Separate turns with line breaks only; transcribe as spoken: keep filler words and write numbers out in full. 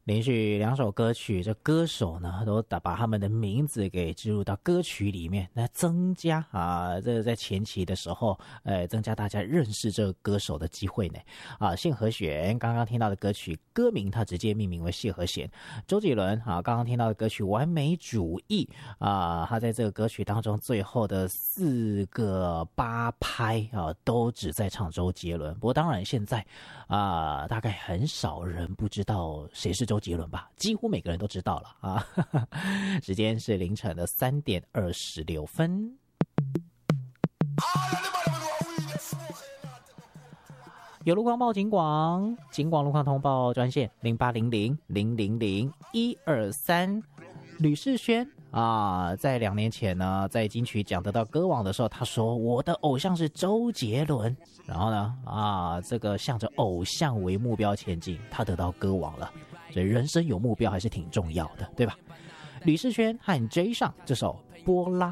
连续两首歌曲，这歌手呢都把他们的名字给植入到歌曲里面，那增加啊，这个在前期的时候，呃，增加大家认识这个歌手的机会呢。啊，谢和弦刚刚听到的歌曲歌名，它直接命名为谢和弦。周杰伦啊，刚刚听到的歌曲《完美主义》啊，他在这个歌曲当中最后的四个八拍啊，都只在唱周杰伦。不过当然现在啊，大概很少人不知道谁是周杰伦吧，几乎每个人都知道了啊。时间是凌晨的三点二十六分。有路况报警广，警广路况通报专线零八零零零零零一二三。吕士轩啊，在两年前呢，在金曲奖得到歌王的时候，他说我的偶像是周杰伦。然后呢，啊，这个向着偶像为目标前进，他得到歌王了。所以人生有目标还是挺重要的，对吧？吕士轩和 J 上这首《波拉》